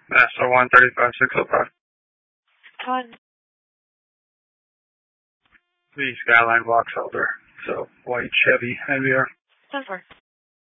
Master 135605. Todd. The Skyline Box Elder. So, white Chevy NVR. 10-4.